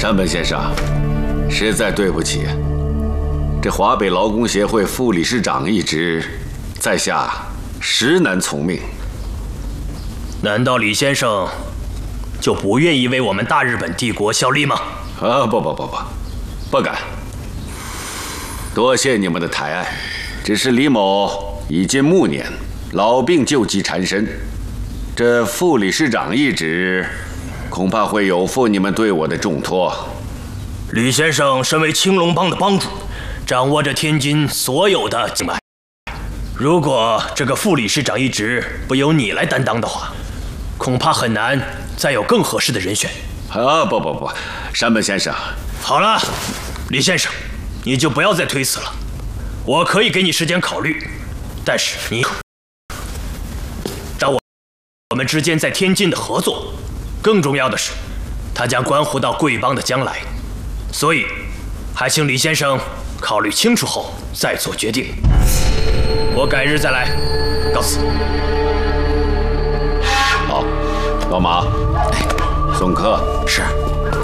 山本先生，实在对不起，这华北劳工协会副理事长一职，在下实难从命。 难道李先生就不愿意为我们大日本帝国效力吗？ 不敢。多谢你们的抬爱，只是李某已近暮年，老病旧疾缠身，这副理事长一职，恐怕会有负你们对我的重托。 吕先生身为青龙帮的帮主，掌握着天津所有的经脉。如果这个副理事长一职不由你来担当的话，恐怕很难再有更合适的人选。 不，山本先生。 好了，李先生，你就不要再推辞了。我可以给你时间考虑，但是你让我们之间在天津的合作，更重要的是，它将关乎到贵邦的将来，所以还请李先生考虑清楚后再做决定。我改日再来，告辞。 好，老马，送客。 是。